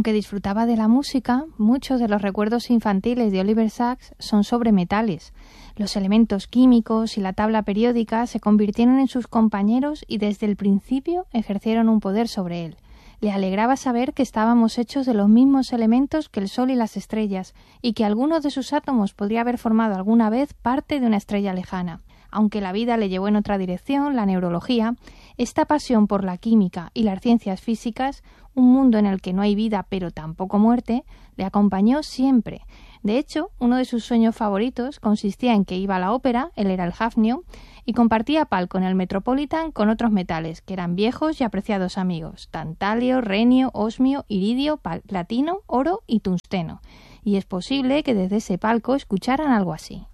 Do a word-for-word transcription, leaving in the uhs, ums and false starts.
Aunque disfrutaba de la música, muchos de los recuerdos infantiles de Oliver Sacks son sobre metales. Los elementos químicos y la tabla periódica se convirtieron en sus compañeros y desde el principio ejercieron un poder sobre él. Le alegraba saber que estábamos hechos de los mismos elementos que el Sol y las estrellas, y que alguno de sus átomos podría haber formado alguna vez parte de una estrella lejana. Aunque la vida le llevó en otra dirección, la neurología, esta pasión por la química y las ciencias físicas, un mundo en el que no hay vida pero tampoco muerte, le acompañó siempre. De hecho, uno de sus sueños favoritos consistía en que iba a la ópera, él era el hafnio, y compartía palco en el Metropolitan con otros metales, que eran viejos y apreciados amigos: tantalio, renio, osmio, iridio, platino, oro y tungsteno. Y es posible que desde ese palco escucharan algo así.